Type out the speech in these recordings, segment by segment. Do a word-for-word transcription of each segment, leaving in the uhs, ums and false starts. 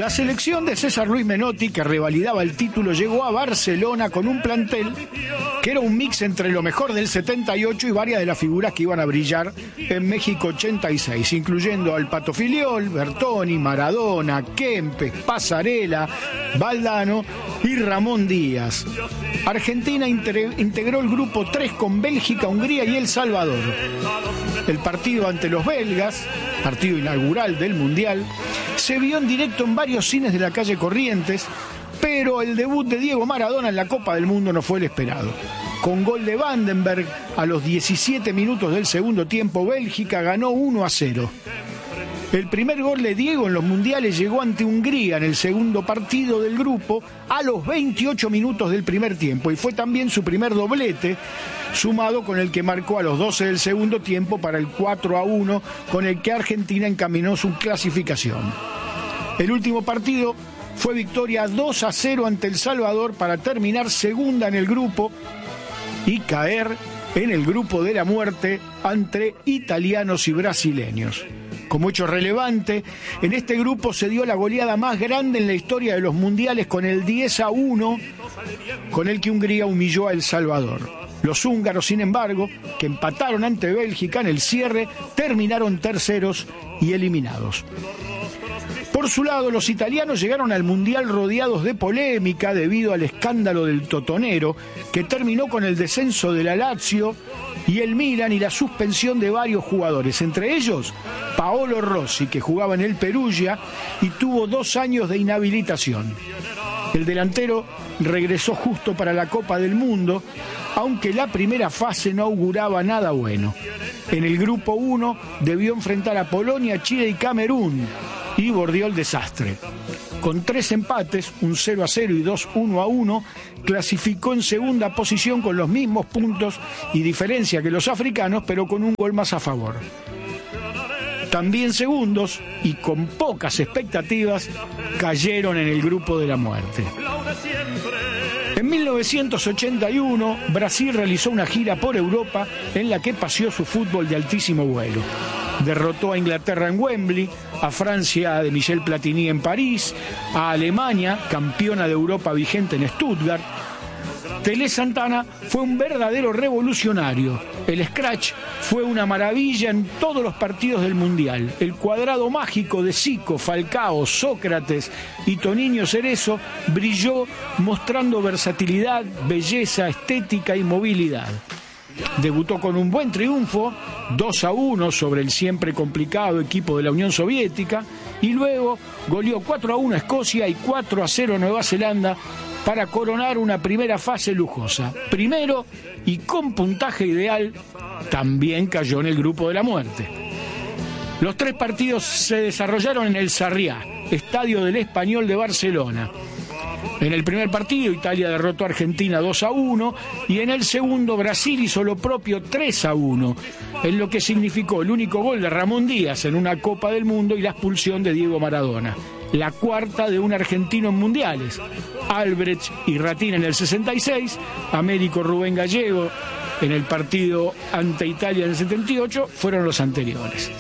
La selección de César Luis Menotti, que revalidaba el título, llegó a Barcelona con un plantel que era un mix entre lo mejor del setenta y ocho y varias de las figuras que iban a brillar en México ochenta y seis, incluyendo al Pato Filiol, Bertoni, Maradona, Kempes, Pasarela, Valdano y Ramón Díaz. Argentina integró el grupo tres con Bélgica, Hungría y El Salvador. El partido ante los belgas, partido inaugural del Mundial, se vio en directo en varios cines de la calle Corrientes, pero el debut de Diego Maradona en la Copa del Mundo no fue el esperado. Con gol de Vandenberg a los diecisiete minutos del segundo tiempo, Bélgica ganó uno a cero. El primer gol de Diego en los mundiales llegó ante Hungría en el segundo partido del grupo a los veintiocho minutos del primer tiempo y fue también su primer doblete, sumado con el que marcó a los doce del segundo tiempo para el cuatro a uno, con el que Argentina encaminó su clasificación. El último partido fue victoria dos a cero ante El Salvador para terminar segunda en el grupo y caer en el grupo de la muerte entre italianos y brasileños. Como hecho relevante, en este grupo se dio la goleada más grande en la historia de los mundiales con el diez a uno, con el que Hungría humilló a El Salvador. Los húngaros, sin embargo, que empataron ante Bélgica en el cierre, terminaron terceros y eliminados. Por su lado, los italianos llegaron al Mundial rodeados de polémica debido al escándalo del Totonero, que terminó con el descenso de la Lazio y el Milan y la suspensión de varios jugadores, entre ellos Paolo Rossi, que jugaba en el Perugia y tuvo dos años de inhabilitación. El delantero regresó justo para la Copa del Mundo, aunque la primera fase no auguraba nada bueno. En el grupo uno debió enfrentar a Polonia, Chile y Camerún, y bordeó el desastre. Con tres empates, un cero a cero y dos uno a uno, clasificó en segunda posición con los mismos puntos y diferencia que los africanos, pero con un gol más a favor. También segundos, y con pocas expectativas, cayeron en el grupo de la muerte. En mil novecientos ochenta y uno, Brasil realizó una gira por Europa en la que paseó su fútbol de altísimo vuelo. Derrotó a Inglaterra en Wembley, a Francia de Michel Platini en París, a Alemania, campeona de Europa vigente en Stuttgart. Tele Santana fue un verdadero revolucionario. El scratch fue una maravilla en todos los partidos del Mundial. El cuadrado mágico de Zico, Falcao, Sócrates y Toninho Cerezo brilló mostrando versatilidad, belleza, estética y movilidad. Debutó con un buen triunfo, dos a uno sobre el siempre complicado equipo de la Unión Soviética, y luego goleó cuatro a uno a Escocia y cuatro a cero a Nueva Zelanda para coronar una primera fase lujosa. Primero, y con puntaje ideal, también cayó en el grupo de la muerte. Los tres partidos se desarrollaron en el Sarriá, estadio del Español de Barcelona. En el primer partido, Italia derrotó a Argentina dos a uno y en el segundo, Brasil hizo lo propio tres a uno, en lo que significó el único gol de Ramón Díaz en una Copa del Mundo y la expulsión de Diego Maradona. La cuarta de un argentino en mundiales. Albrecht y Ratín en el sesenta y seis, Américo Rubén Gallego en el partido ante Italia en el setenta y ocho fueron los anteriores.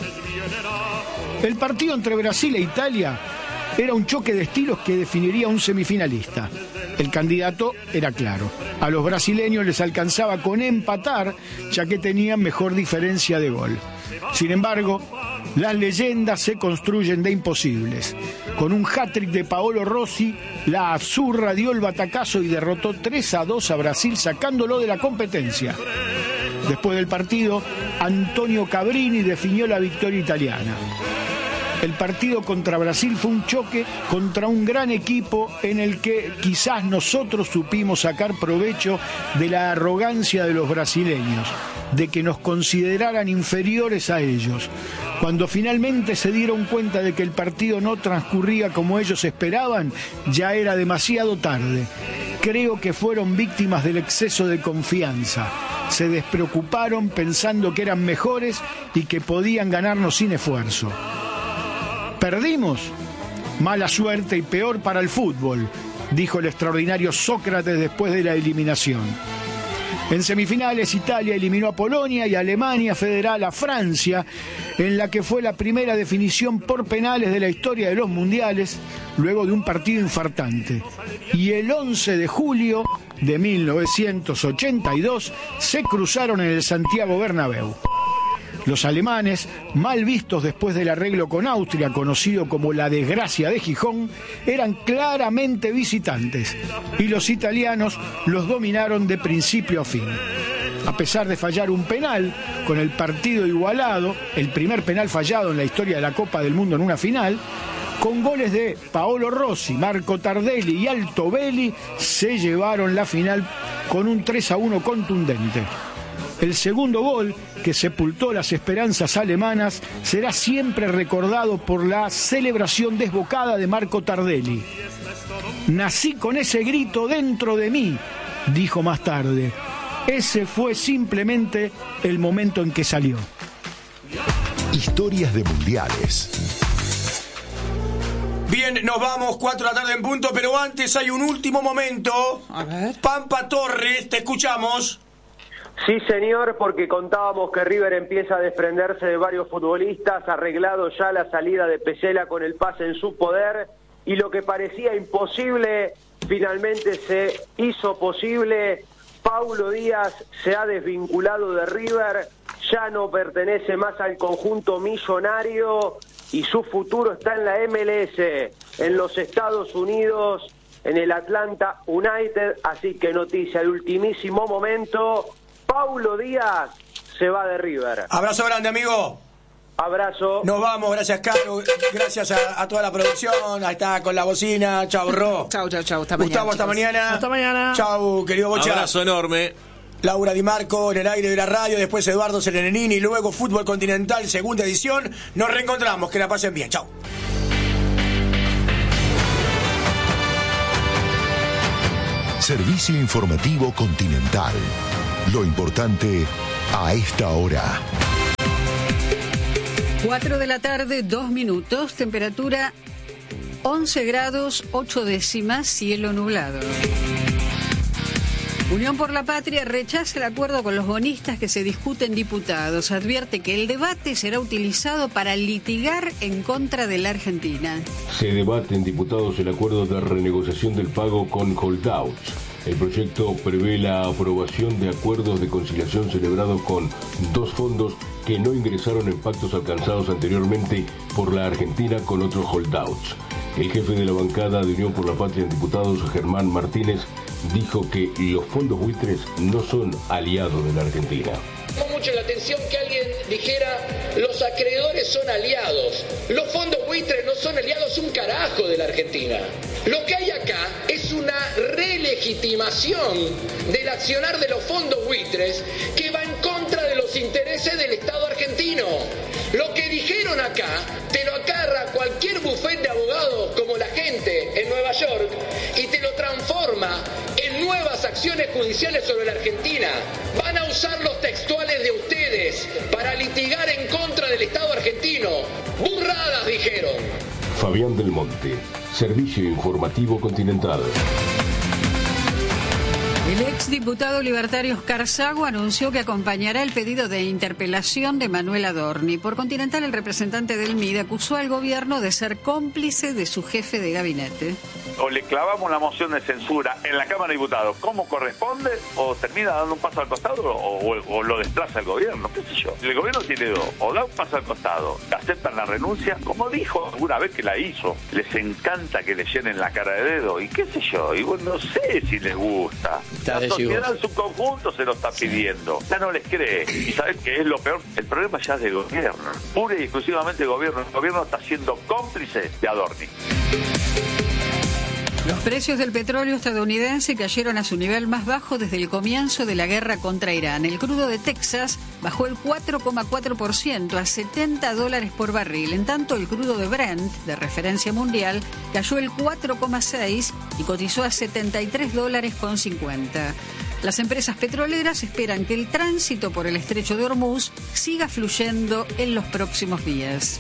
El partido entre Brasil e Italia era un choque de estilos que definiría un semifinalista. El candidato era claro. A los brasileños les alcanzaba con empatar, ya que tenían mejor diferencia de gol. Sin embargo, las leyendas se construyen de imposibles. Con un hat-trick de Paolo Rossi, la Azzurra dio el batacazo y derrotó tres a dos a Brasil, sacándolo de la competencia. Después del partido, Antonio Cabrini definió la victoria italiana. El partido contra Brasil fue un choque contra un gran equipo en el que quizás nosotros supimos sacar provecho de la arrogancia de los brasileños, de que nos consideraran inferiores a ellos. Cuando finalmente se dieron cuenta de que el partido no transcurría como ellos esperaban, ya era demasiado tarde. Creo que fueron víctimas del exceso de confianza. Se despreocuparon pensando que eran mejores y que podían ganarnos sin esfuerzo. ¿Perdimos? Mala suerte y peor para el fútbol, dijo el extraordinario Sócrates después de la eliminación. En semifinales, Italia eliminó a Polonia y Alemania Federal a Francia, en la que fue la primera definición por penales de la historia de los mundiales. luego de un partido infartante. Y el once de julio de mil novecientos ochenta y dos se cruzaron en el Santiago Bernabéu. Los alemanes, mal vistos después del arreglo con Austria, conocido como la desgracia de Gijón, eran claramente visitantes, y los italianos los dominaron de principio a fin. A pesar de fallar un penal, con el partido igualado, el primer penal fallado en la historia de la Copa del Mundo en una final, con goles de Paolo Rossi, Marco Tardelli y Altobelli, se llevaron la final con un tres a uno contundente. El segundo gol, que sepultó las esperanzas alemanas, será siempre recordado por la celebración desbocada de Marco Tardelli. Nací con ese grito dentro de mí, dijo más tarde. Ese fue simplemente el momento en que salió. Historias de mundiales. Bien, nos vamos, cuatro de la tarde en punto, pero antes hay un último momento. A ver. Pampa Torres, te escuchamos. Sí, señor, porque contábamos que River empieza a desprenderse de varios futbolistas, arreglado ya la salida de Pesela con el pase en su poder, y lo que parecía imposible, finalmente se hizo posible. Paulo Díaz se ha desvinculado de River, ya no pertenece más al conjunto millonario, y su futuro está en la M L S, en los Estados Unidos, en el Atlanta United, así que noticia de ultimísimo momento. Paulo Díaz se va de River. Abrazo grande, amigo. Abrazo. Nos vamos, gracias, Caro. Gracias a, a toda la producción. Ahí está con la bocina. Chau, Ro. Chau, chau, chau. Hasta Gustavo, mañana. hasta mañana. Hasta mañana. Chau, querido Bocha. Abrazo enorme. Laura Di Marco en el aire de la radio, después Eduardo Serenini, luego Fútbol Continental, segunda edición. Nos reencontramos. Que la pasen bien. Chau. Servicio informativo Continental. Lo importante a esta hora. cuatro de la tarde, dos minutos, temperatura once grados, ocho décimas, cielo nublado. Unión por la Patria rechaza el acuerdo con los bonistas que se discute en diputados. Advierte que el debate será utilizado para litigar en contra de la Argentina. Se debate en diputados el acuerdo de renegociación del pago con holdouts. El proyecto prevé la aprobación de acuerdos de conciliación celebrados con dos fondos que no ingresaron en pactos alcanzados anteriormente por la Argentina con otros holdouts. El jefe de la bancada de Unión por la Patria en diputados, Germán Martínez, dijo que los fondos buitres no son aliados de la Argentina. Llamó mucho la atención que alguien dijera los acreedores son aliados. Los fondos buitres no son aliados un carajo de la Argentina. Lo que hay acá es una relegitimación del accionar de los fondos buitres que va en contra de los intereses del Estado argentino. Lo que dijeron acá te lo agarra cualquier bufete de abogados como la gente en Nueva York y te lo transforma en nuevas acciones judiciales sobre la Argentina. Van a usar los textuales de ustedes para litigar en contra del Estado argentino. Burradas, dijeron. Fabián del Monte, Servicio Informativo Continental. El exdiputado libertario Oscar Sago anunció que acompañará el pedido de interpelación de Manuel Adorni. Por Continental, el representante del M I D acusó al gobierno de ser cómplice de su jefe de gabinete. O le clavamos la moción de censura en la Cámara de Diputados como corresponde, o termina dando un paso al costado, o, o, o lo desplaza el gobierno, qué sé yo. El gobierno tiene dos, o da un paso al costado, aceptan la renuncia, como dijo alguna vez que la hizo, les encanta que le llenen la cara de dedo, y qué sé yo, y bueno, no sé si les gusta. La sociedad en su conjunto se lo está pidiendo, ya no les cree, y ¿sabes qué es lo peor? El problema ya es del gobierno, pura y exclusivamente el gobierno, el gobierno está siendo cómplice de Adorni. Los precios del petróleo estadounidense cayeron a su nivel más bajo desde el comienzo de la guerra contra Irán. El crudo de Texas bajó el cuatro coma cuatro por ciento a setenta dólares por barril. En tanto, el crudo de Brent, de referencia mundial, cayó el cuatro coma seis por ciento y cotizó a setenta y tres dólares con cincuenta. Las empresas petroleras esperan que el tránsito por el estrecho de Hormuz siga fluyendo en los próximos días.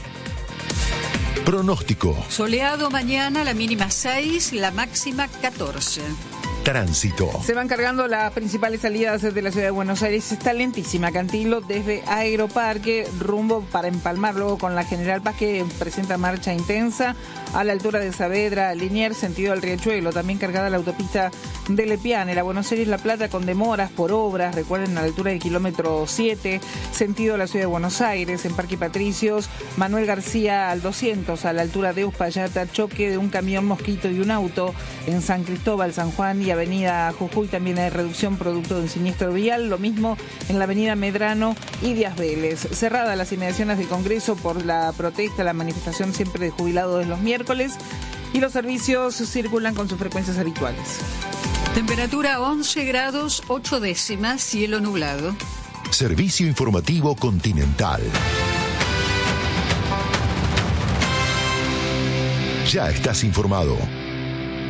Pronóstico. Soleado mañana, la mínima seis, la máxima catorce. Tránsito. Se van cargando las principales salidas de la ciudad de Buenos Aires. Está lentísima Cantilo desde Aeroparque, rumbo para empalmar luego con la General Paz, que presenta marcha intensa a la altura de Saavedra, Liniers, sentido al Riachuelo. También cargada la autopista de Lepiane, la Buenos Aires-La Plata, con demoras por obras. Recuerden, a la altura del kilómetro siete, sentido a la ciudad de Buenos Aires. En Parque Patricios, Manuel García al doscientos, a la altura de Uspallata, choque de un camión mosquito y un auto. En San Cristóbal, San Juan y Avenida Jujuy también hay reducción producto de un siniestro vial. Lo mismo en la Avenida Medrano y Díaz Vélez. Cerradas las inmediaciones del Congreso por la protesta, la manifestación siempre de jubilados de los miércoles, y los servicios circulan con sus frecuencias habituales. Temperatura once grados, ocho décimas, cielo nublado. Servicio informativo Continental. Ya estás informado.